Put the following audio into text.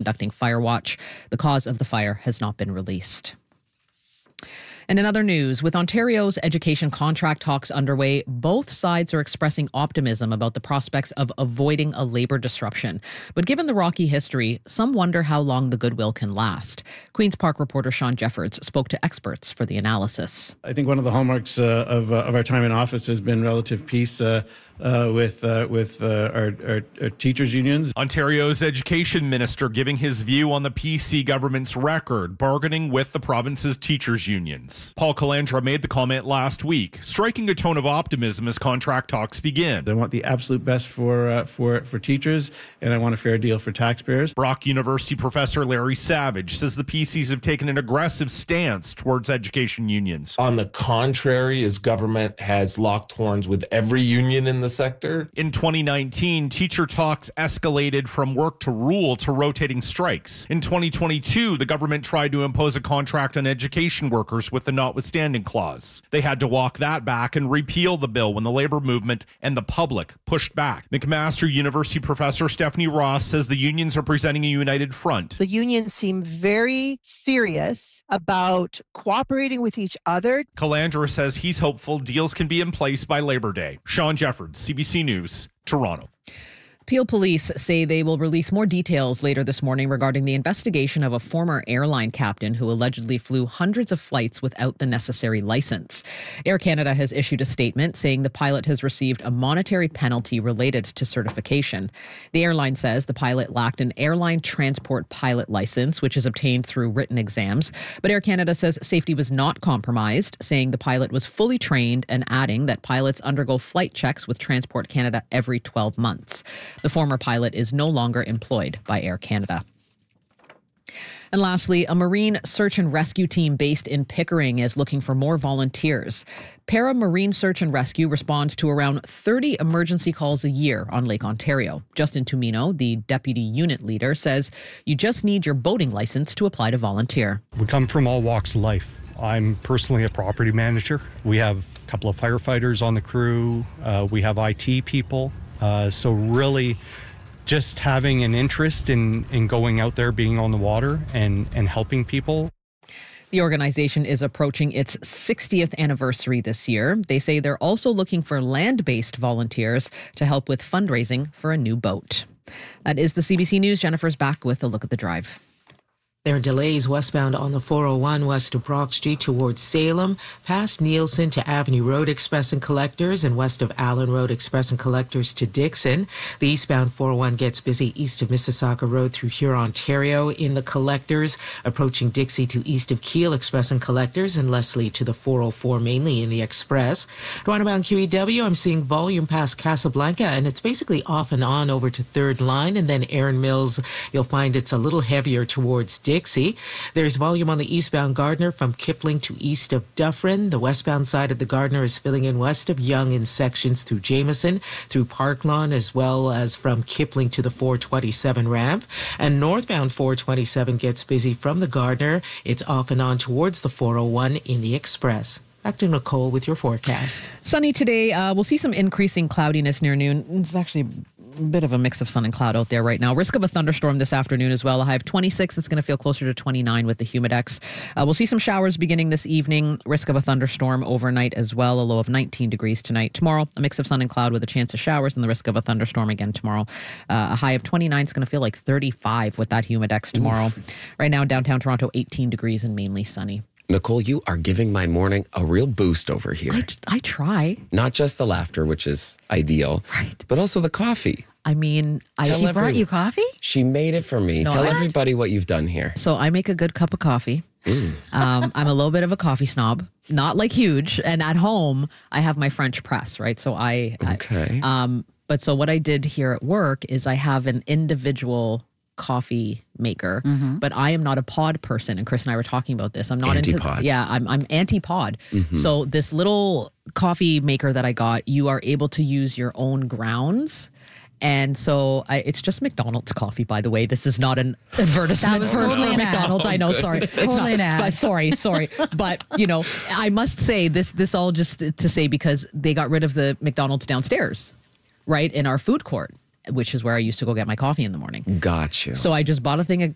conducting fire watch. The cause of the fire has not been released. And in other news, with Ontario's education contract talks underway, both sides are expressing optimism about the prospects of avoiding a labour disruption. But given the rocky history, some wonder how long the goodwill can last. Queen's Park reporter Sean Jeffords spoke to experts for the analysis. I think one of the hallmarks of our time in office has been relative peace with our teachers' unions. Ontario's education minister giving his view on the PC government's record bargaining with the province's teachers' unions. Paul Calandra made the comment last week, striking a tone of optimism as contract talks begin. I want the absolute best for teachers, and I want a fair deal for taxpayers. Brock University professor Larry Savage says the PCs have taken an aggressive stance towards education unions. On the contrary, his government has locked horns with every union in the sector. In 2019, teacher talks escalated from work to rule to rotating strikes. In 2022, the government tried to impose a contract on education workers with the notwithstanding clause. They had to walk that back and repeal the bill when the labor movement and the public pushed back. McMaster University professor Stephanie Ross says the unions are presenting a united front. The unions seem very serious about cooperating with each other. Calandra says he's hopeful deals can be in place by Labor Day. Sean Jeffords, CBC News, Toronto. Peel police say they will release more details later this morning regarding the investigation of a former airline captain who allegedly flew hundreds of flights without the necessary license. Air Canada has issued a statement saying the pilot has received a monetary penalty related to certification. The airline says the pilot lacked an airline transport pilot license, which is obtained through written exams. But Air Canada says safety was not compromised, saying the pilot was fully trained and adding that pilots undergo flight checks with Transport Canada every 12 months. The former pilot is no longer employed by Air Canada. And lastly, a marine search and rescue team based in Pickering is looking for more volunteers. Para Marine Search and Rescue responds to around 30 emergency calls a year on Lake Ontario. Justin Tumino, the deputy unit leader, says you just need your boating license to apply to volunteer. We come from all walks of life. I'm personally a property manager. We have a couple of firefighters on the crew. We have IT people. So really just having an interest in going out there, being on the water and helping people. The organization is approaching its 60th anniversary this year. They say they're also looking for land-based volunteers to help with fundraising for a new boat. That is the CBC News. Jennifer's back with a look at the drive. There are delays westbound on the 401 west of Brock Street towards Salem, past Nielsen to Avenue Road Express and Collectors, and west of Allen Road Express and Collectors to Dixon. The eastbound 401 gets busy east of Mississauga Road through Huron, Ontario in the Collectors, approaching Dixie to east of Keele Express and Collectors, and Leslie to the 404 mainly in the Express. Toronto-bound QEW, I'm seeing volume past Casablanca, and it's basically off and on over to Third Line, and then Erin Mills, you'll find it's a little heavier towards Dixie. There's volume on the eastbound Gardiner from Kipling to east of Dufferin. The westbound side of the Gardiner is filling in west of Yonge in sections through Jameson, through Park Lawn, as well as from Kipling to the 427 ramp. And northbound 427 gets busy from the Gardiner. It's off and on towards the 401 in the Express. Back to Nicole with your forecast. Sunny today. We'll see some increasing cloudiness near noon. It's actually a bit of a mix of sun and cloud out there right now. Risk of a thunderstorm this afternoon as well. A high of 26. It's going to feel closer to 29 with the humidex. We'll see some showers beginning this evening. Risk of a thunderstorm overnight as well. A low of 19 degrees tonight. Tomorrow, a mix of sun and cloud with a chance of showers and the risk of a thunderstorm again tomorrow. A high of 29. It's going to feel like 35 with that humidex tomorrow. Oof. Right now, downtown Toronto, 18 degrees and mainly sunny. Nicole, you are giving my morning a real boost over here. I try. Not just the laughter, which is ideal, right, but also the coffee. I mean, she brought you coffee? She made it for me. Tell everybody what you've done here. So I make a good cup of coffee. I'm a little bit of a coffee snob, not like huge. And at home, I have my French press, right? So but so what I did here at work is I have an individual coffee maker, but I am not a pod person. And Chris and I were talking about this. I'm not anti-pod. I'm anti-pod. So this little coffee maker that I got, you are able to use your own grounds. And so it's just McDonald's coffee, by the way. This is not an advertisement for McDonald's. I know, sorry. It's totally an ad. But sorry. But, I must say this all just to say because they got rid of the McDonald's downstairs, right, in our food court, which is where I used to go get my coffee in the morning. Got you. So I just bought a thing of